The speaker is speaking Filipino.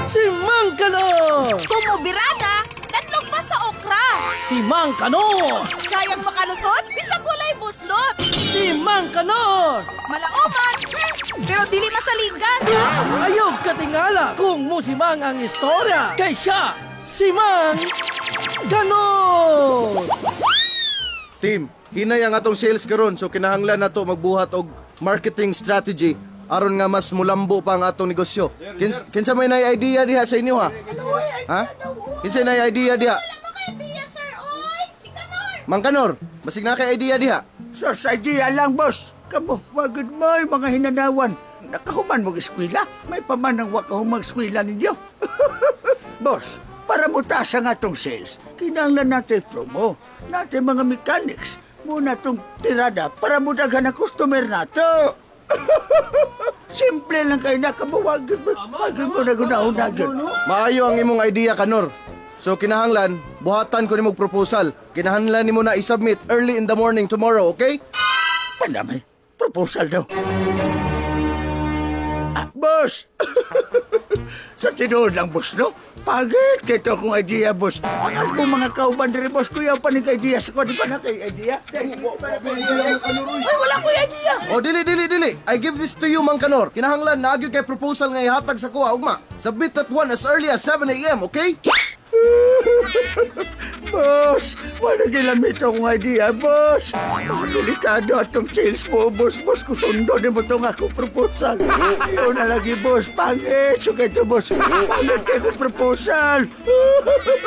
Si Mang Kanor! Tumubirada, danlog pa sa okra. Si Mang Kanor! Kayang makalusot, bisag walay buslot. Si Mang Kanor! Malaoman, pero dili masaligan. Ayog katingala kung musimang ang istorya. Kay siya, si Mang Kanor! Team, hinay ang atong sales karon so kinahanglan nato magbuhat og marketing strategy aron nga mas mulambo pa ang atong negosyo. Kinsa may nay idea diha sa inyo ha? Ha? Kinsa nay idea diha? Wala mo kay idea, sir. Oy, si Kanor. Mang Kanor, basig na kay idea diha. Sa idea lang, boss. Kamu, wagod mo yung mga hinanawan. Nakahuman mo eskwela? May pamanang wakahumang eskwela ninyo. Boss, para mutas ang atong sales, kinahanglan natin promo. Natin mga mechanics. Muna tong tirada para mudaghan ang customer nato. Simple lang kayo na kamuwagod mo. Wagod mo na gunahon-agad. Maayo ang imong idea Kanor. So kinahanglan buhatan ko nimong proposal. Kinahanglan nimo na i-submit early in the morning tomorrow, okay? Pandamay, proposal daw. Boss! Sa tinood lang, boss, no? Pagit kito akong idea, boss. Ang akong mga kauban diri, boss, kuya pa ni idea sa ko. Di ba na kay idea? Ay, wala ko idea. O dili. I give this to you Mang Kanor. Kinahanglan na agyo kay proposal nga ihatag sa kuha ugma. Submit that one as early as 7 a.m., okay? Boss, wala gilamit akong idea, boss. Delikado atong sales mo, boss. Boss, kusundo ni mo itong akong proposal. Ayaw na lagi, boss. Pangit. So, kaya boss. Pangit kayo akong proposal.